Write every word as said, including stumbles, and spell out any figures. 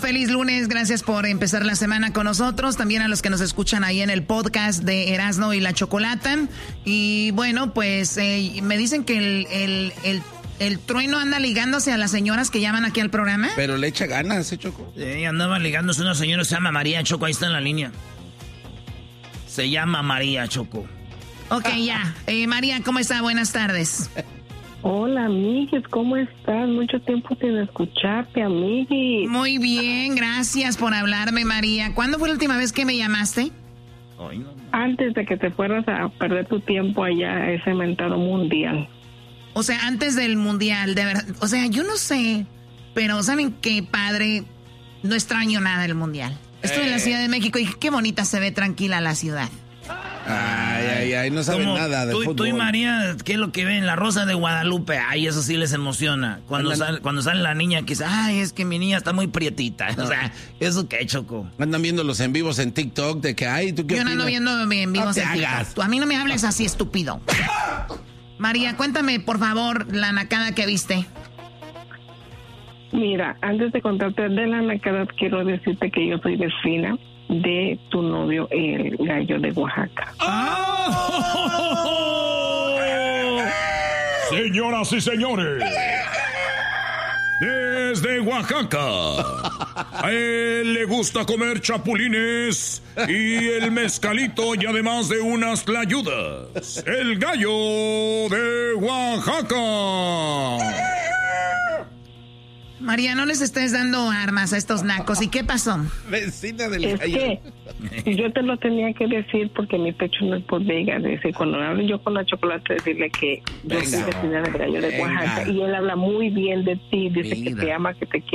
feliz lunes. Gracias por empezar la semana con nosotros. También a los que nos escuchan ahí en el podcast de Erasmo y la Chocolata. Y bueno, pues eh, me dicen que el, el, el, el trueno anda ligándose a las señoras que llaman aquí al programa. Pero le echa ganas, ¿eh, Choco? Sí, andaba ligándose una señora, se llama María, Choco, ahí está en la línea. Se llama María, Choco. Ok, ya. Eh, María, ¿cómo está? Buenas tardes. Hola, amigues, ¿cómo estás? Mucho tiempo sin escucharte, amigues. Muy bien, gracias por hablarme, María. ¿Cuándo fue la última vez que me llamaste? Ay, no. Antes de que te fueras a perder tu tiempo allá a ese mentado mundial. O sea, antes del mundial, de verdad. O sea, yo no sé, pero ¿saben qué, padre? No extraño nada del mundial. Estoy eh. en la Ciudad de México y qué bonita se ve tranquila la ciudad. Ay, ay, ay, no saben nada de tú, fútbol. Tú y María, ¿qué es lo que ven? La Rosa de Guadalupe, ay, eso sí les emociona. Cuando, Andan, sale, cuando sale la niña que dice, ay, es que mi niña está muy prietita. No. O sea, ¿eso qué, Choco? Andan viendo los en vivos en TikTok de que, ay, ¿tú qué Yo no ando viendo en vivos no en TikTok. Tú a mí no me hables así, estúpido. María, cuéntame, por favor, la nacada que viste. Mira, antes de contarte de la nacada, quiero decirte que yo soy vecina de tu novio, el gallo de Oaxaca. ¡Oh! Señoras y señores, desde Oaxaca, a él le gusta comer chapulines y el mezcalito y además de unas tlayudas. El gallo de Oaxaca. María, no les estés dando armas a estos nacos. ¿Y qué pasó? Vecina del es gallo. Que yo te lo tenía que decir porque mi pecho no es bodega. Dice, cuando hablo yo con la Chocolata, decirle que yo Venga, soy vecina del gallo de venga. Oaxaca. Y él habla muy bien de ti. Dice Mira. que te ama, que te quiere.